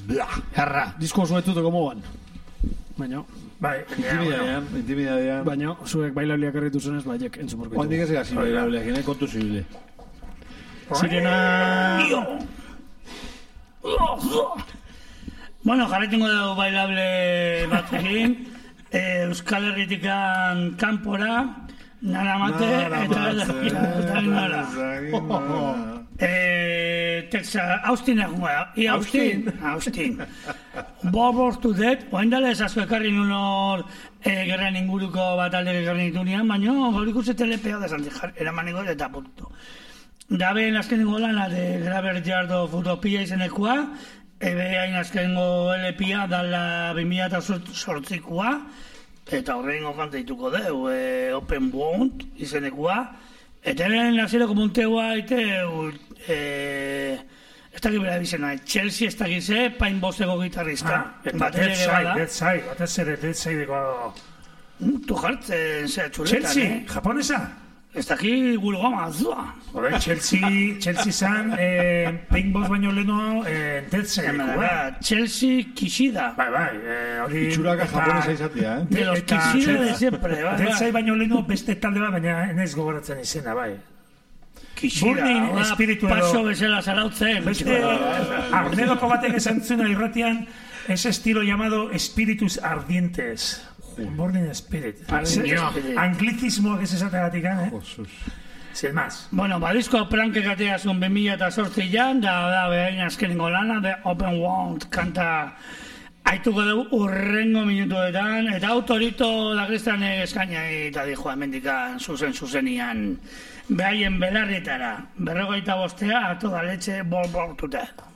Erra, disko zuetuteko moan. Baina... Bai, Intimidadean. Baina, zuek bailauliak erritu zenez, baiek entzumorko. Oandik ez egasi bailauliak, gine kontu zibile. Sirena... Bueno, jarretingo dugu bailable batzekin. Euskal Herritikan kanpora, naramate, eta nara. Texas, Austin egun gara. Austin. Bob to Dead, oaindale esazko ekarri nun hor gerran inguruko bat aldek ekarri nitunean, baina hor ikusi telepeo desantik eraman ingo eta punto. Daben azkenengo lana de Graver Yard of Utopia izenekua, hain azkenengo LPa dala 2008koa, eta horrengo kanta dituko deu, Open Wound izenekua, eta eren nazireko munteua ez dakit bera bizena, Chelsea ez dakit ze, Pain Bosteko gitarrista. Dead Side, batez ere Dead Sideko... Tu jartzen zera txuletan, Chelsea, japonesa? Ez dakit gulgoma azua. Chelsea zan, Pain Bost baino leheno Dead Sideko. Chelsea Kishida. Bai, hori... Itxuraka japonesa izatea, De los Kishida de siempre, bai. Dead Side baino leheno beste talde bat, baina ez gogoratzen izena, bai. Kishida, paso bezala zarautzen. Beste, Arneloko batek esan zuna irratian, ese estilo llamado espíritus ardientes. Burning Spirit. Anglicismo que se esategatik, sin más. Bueno, badizko prankek ateazun 2008an, da behain azkenengo lana, de Open Wound kanta aituko dugu urrengo minutuetan, eta autorito da kristan eskaina eta dijo hemendikan zuzenian behaien belarrietara, 45 a toda leche, bol tuta.